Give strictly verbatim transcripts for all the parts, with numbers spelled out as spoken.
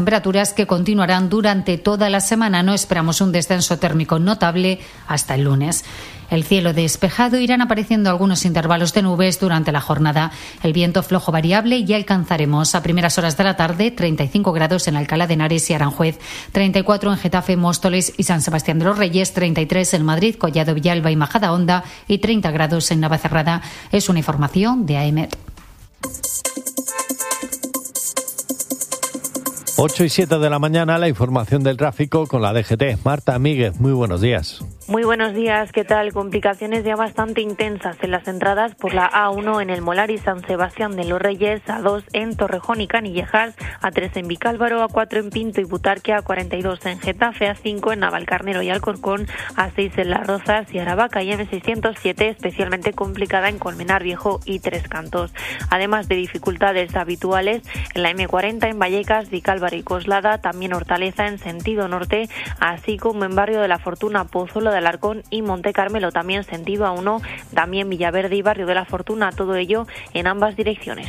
Temperaturas que continuarán durante toda la semana. No esperamos un descenso térmico notable hasta el lunes. El cielo despejado, irán apareciendo algunos intervalos de nubes durante la jornada. El viento flojo variable y alcanzaremos a primeras horas de la tarde treinta y cinco grados en Alcalá de Henares y Aranjuez, treinta y cuatro en Getafe, Móstoles y San Sebastián de los Reyes, treinta y tres en Madrid, Collado Villalba y Majadahonda y treinta grados en Navacerrada. Es una información de A E M E T. ocho y siete de la mañana, la información del tráfico con la D G T. Marta Míguez, muy buenos días. Muy buenos días, ¿qué tal? Complicaciones ya bastante intensas en las entradas por la A uno en el Molar y San Sebastián de los Reyes, A dos en Torrejón y Canillejas, A tres en Vicálvaro, A cuatro en Pinto y Butarque, A cuarenta y dos en Getafe, A cinco en Navalcarnero y Alcorcón, A seis en Las Rozas y Aravaca y M seiscientos siete especialmente complicada en Colmenar Viejo y Tres Cantos. Además de dificultades habituales en la M cuarenta en Vallecas, Vicálvaro y Coslada, también Hortaleza en sentido norte, así como en Barrio de la Fortuna, Pozuelo de Alarcón y Monte Carmelo, también sentido A uno, también Villaverde y Barrio de la Fortuna, todo ello en ambas direcciones.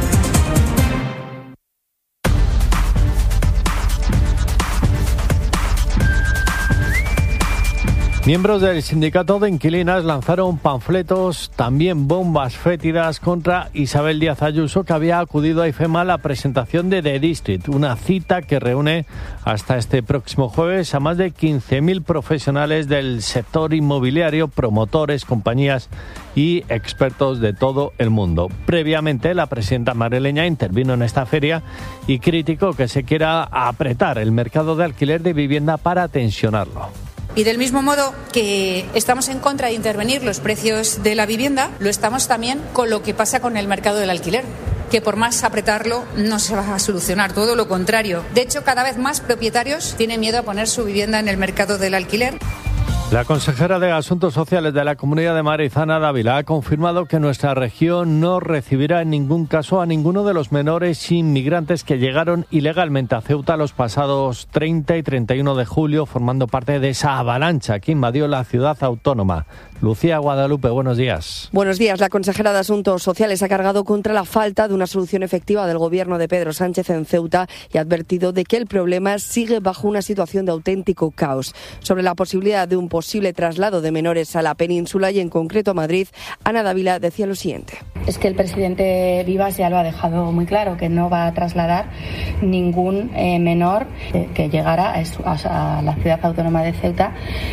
Miembros del sindicato de inquilinas lanzaron panfletos, también bombas fétidas contra Isabel Díaz Ayuso, que había acudido a IFEMA a la presentación de The District, una cita que reúne hasta este próximo jueves a más de quince mil profesionales del sector inmobiliario, promotores, compañías y expertos de todo el mundo. Previamente, la presidenta madrileña intervino en esta feria y criticó que se quiera apretar el mercado de alquiler de vivienda para tensionarlo. Y del mismo modo que estamos en contra de intervenir los precios de la vivienda, lo estamos también con lo que pasa con el mercado del alquiler, que por más apretarlo no se va a solucionar, todo lo contrario. De hecho, cada vez más propietarios tienen miedo a poner su vivienda en el mercado del alquiler. La consejera de Asuntos Sociales de la Comunidad de Madrid, Ana Dávila, ha confirmado que nuestra región no recibirá en ningún caso a ninguno de los menores inmigrantes que llegaron ilegalmente a Ceuta los pasados treinta y treinta y uno de julio, formando parte de esa avalancha que invadió la ciudad autónoma. Lucía Guadalupe, buenos días. Buenos días. La consejera de Asuntos Sociales ha cargado contra la falta de una solución efectiva del gobierno de Pedro Sánchez en Ceuta y ha advertido de que el problema sigue bajo una situación de auténtico caos. Sobre la posibilidad de un posible traslado de menores a la península y en concreto a Madrid, Ana Dávila decía lo siguiente. Es que el presidente Vivas ya lo ha dejado muy claro, que no va a trasladar ningún eh, menor eh, que llegara a, a la ciudad autónoma de Ceuta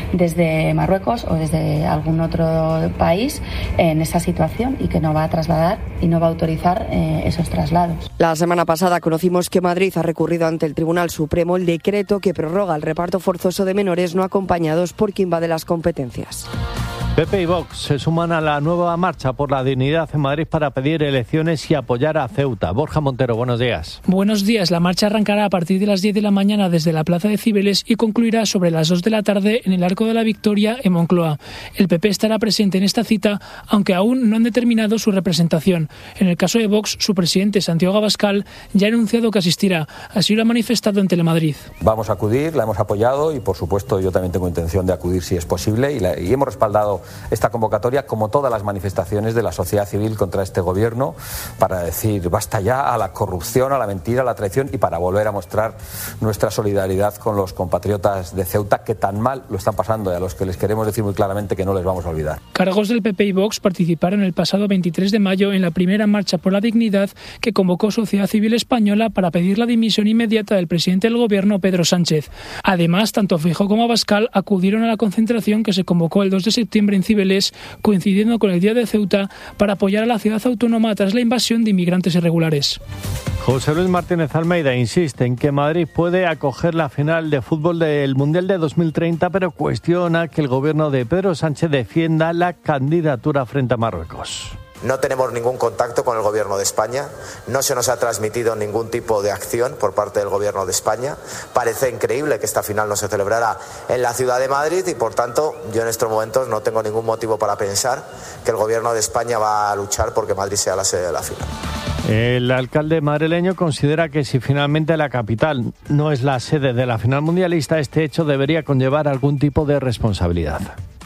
desde Marruecos o desde algún otro país en esa situación y que no va a trasladar y no va a autorizar eh, esos traslados. La semana pasada conocimos que Madrid ha recurrido ante el Tribunal Supremo el decreto que prorroga el reparto forzoso de menores no acompañados porque invade las competencias. P P y Vox se suman a la nueva marcha por la dignidad en Madrid para pedir elecciones y apoyar a Ceuta. Borja Montero, buenos días. Buenos días. La marcha arrancará a partir de las diez de la mañana desde la Plaza de Cibeles y concluirá sobre las dos de la tarde en el Arco de la Victoria en Moncloa. El P P estará presente en esta cita, aunque aún no han determinado su representación. En el caso de Vox, su presidente Santiago Abascal ya ha anunciado que asistirá. Así lo ha manifestado en Telemadrid. Vamos a acudir, la hemos apoyado y por supuesto yo también tengo intención de acudir si es posible y, la, y hemos respaldado esta convocatoria como todas las manifestaciones de la sociedad civil contra este gobierno para decir basta ya a la corrupción, a la mentira, a la traición y para volver a mostrar nuestra solidaridad con los compatriotas de Ceuta que tan mal lo están pasando y a los que les queremos decir muy claramente que no les vamos a olvidar. Cargos del P P y Vox participaron el pasado veintitrés de mayo en la primera marcha por la dignidad que convocó Sociedad Civil Española para pedir la dimisión inmediata del presidente del gobierno Pedro Sánchez. Además, tanto Feijóo como Abascal acudieron a la concentración que se convocó el dos de septiembre en Cibeles, coincidiendo con el Día de Ceuta, para apoyar a la ciudad autónoma tras la invasión de inmigrantes irregulares. José Luis Martínez Almeida insiste en que Madrid puede acoger la final de fútbol del Mundial de dos mil treinta, pero cuestiona que el gobierno de Pedro Sánchez defienda la candidatura frente a Marruecos. No tenemos ningún contacto con el Gobierno de España, no se nos ha transmitido ningún tipo de acción por parte del Gobierno de España. Parece increíble que esta final no se celebrara en la ciudad de Madrid y, por tanto, yo en estos momentos no tengo ningún motivo para pensar que el Gobierno de España va a luchar porque Madrid sea la sede de la final. El alcalde madrileño considera que si finalmente la capital no es la sede de la final mundialista, este hecho debería conllevar algún tipo de responsabilidad.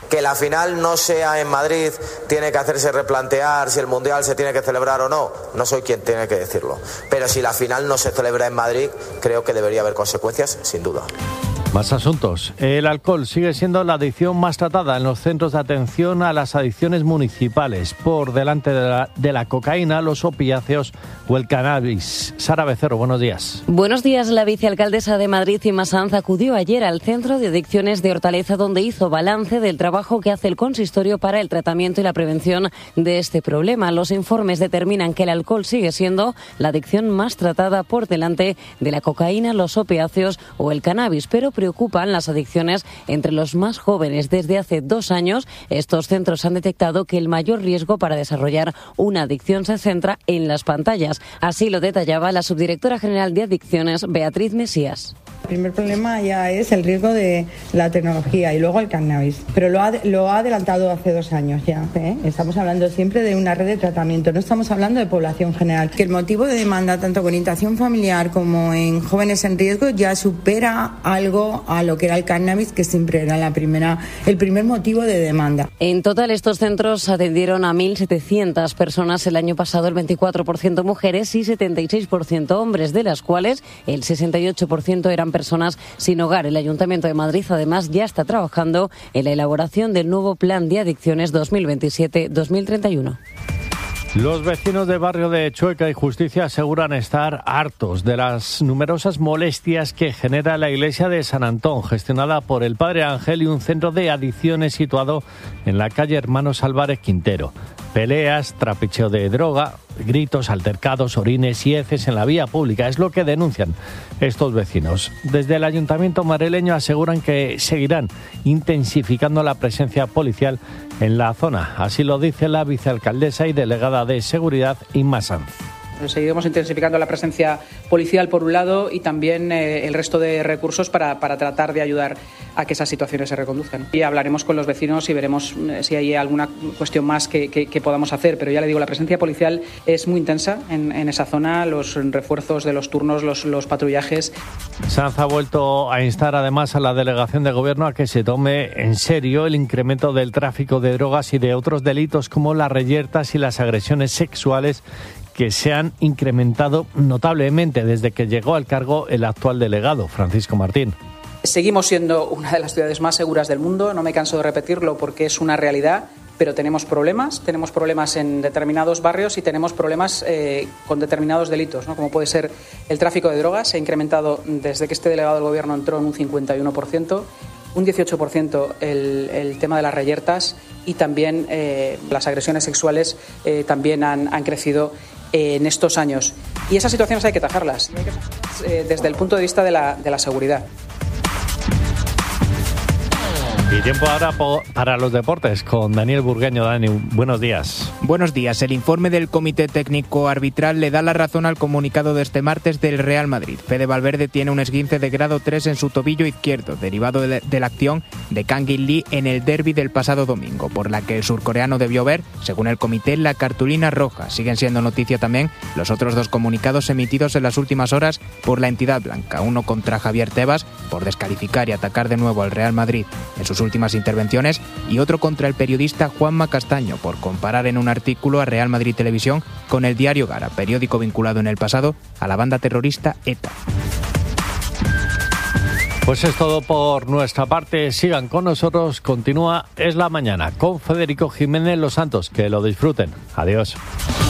Que la final no sea en Madrid tiene que hacerse replantear si el Mundial se tiene que celebrar o no. No soy quien tiene que decirlo. Pero si la final no se celebra en Madrid, creo que debería haber consecuencias, sin duda. Más asuntos. El alcohol sigue siendo la adicción más tratada en los centros de atención a las adicciones municipales, por delante de la, de la cocaína, los opiáceos o el cannabis. Sara Becerro, buenos días. Buenos días. La vicealcaldesa de Madrid, Inma Sanz, acudió ayer al Centro de Adicciones de Hortaleza, donde hizo balance del trabajo que hace el consistorio para el tratamiento y la prevención de este problema. Los informes determinan que el alcohol sigue siendo la adicción más tratada, por delante de la cocaína, los opiáceos o el cannabis, pero preocupan las adicciones entre los más jóvenes. Desde hace dos años, estos centros han detectado que el mayor riesgo para desarrollar una adicción se centra en las pantallas. Así lo detallaba la subdirectora general de Adicciones, Beatriz Mesías. El primer problema ya es el riesgo de la tecnología y luego el cannabis, pero lo ha, lo ha adelantado hace dos años ya. ¿eh? Estamos hablando siempre de una red de tratamiento, no estamos hablando de población general. Que el motivo de demanda, tanto con orientación familiar como en jóvenes en riesgo, ya supera algo a lo que era el cannabis, que siempre era la primera, el primer motivo de demanda. En total, estos centros atendieron a mil setecientas personas el año pasado, el veinticuatro por ciento mujeres y setenta y seis por ciento hombres, de las cuales el sesenta y ocho por ciento eran personas sin hogar. El Ayuntamiento de Madrid, además, ya está trabajando en la elaboración del nuevo Plan de Adicciones dos mil veintisiete dos mil treinta y uno. Los vecinos del barrio de Chueca y Justicia aseguran estar hartos de las numerosas molestias que genera la iglesia de San Antón, gestionada por el Padre Ángel, y un centro de adicciones situado en la calle Hermanos Álvarez Quintero. Peleas, trapicheo de droga, gritos, altercados, orines y heces en la vía pública es lo que denuncian estos vecinos. Desde el ayuntamiento madrileño aseguran que seguirán intensificando la presencia policial en la zona. Así lo dice la vicealcaldesa y delegada de Seguridad, Inma Sanz. Seguiremos intensificando la presencia policial por un lado y también eh, el resto de recursos para, para tratar de ayudar a que esas situaciones se reconduzcan. Y hablaremos con los vecinos y veremos eh, si hay alguna cuestión más que, que, que podamos hacer. Pero ya le digo, la presencia policial es muy intensa en, en esa zona, los refuerzos de los turnos, los, los patrullajes. Sanz ha vuelto a instar además a la delegación de gobierno a que se tome en serio el incremento del tráfico de drogas y de otros delitos como las reyertas y las agresiones sexuales, que se han incrementado notablemente desde que llegó al cargo el actual delegado, Francisco Martín. Seguimos siendo una de las ciudades más seguras del mundo, no me canso de repetirlo porque es una realidad, pero tenemos problemas, tenemos problemas en determinados barrios y tenemos problemas eh, con determinados delitos, ¿no? Como puede ser el tráfico de drogas, se ha incrementado desde que este delegado del gobierno entró en un cincuenta y uno por ciento, un dieciocho por ciento el, el tema de las reyertas y también eh, las agresiones sexuales eh, también han, han crecido en estos años. Y esas situaciones hay que atajarlas eh, desde el punto de vista de la, de la seguridad. Y tiempo ahora para los deportes con Daniel Burgueño. Dani, buenos días. Buenos días. El informe del Comité Técnico Arbitral le da la razón al comunicado de este martes del Real Madrid. Fede Valverde tiene un esguince de grado tres en su tobillo izquierdo, derivado de, de la acción de Kang-in Lee en el derbi del pasado domingo, por la que el surcoreano debió ver, según el comité, la cartulina roja. Siguen siendo noticia también los otros dos comunicados emitidos en las últimas horas por la entidad blanca. Uno contra Javier Tebas, por descalificar y atacar de nuevo al Real Madrid en sus últimas intervenciones, y otro contra el periodista Juanma Castaño, por comparar en un artículo a Real Madrid Televisión con el diario Gara, periódico vinculado en el pasado a la banda terrorista ETA. Pues es todo por nuestra parte. Sigan con nosotros. Continúa Es la Mañana con Federico Jiménez Los Santos. Que lo disfruten. Adiós.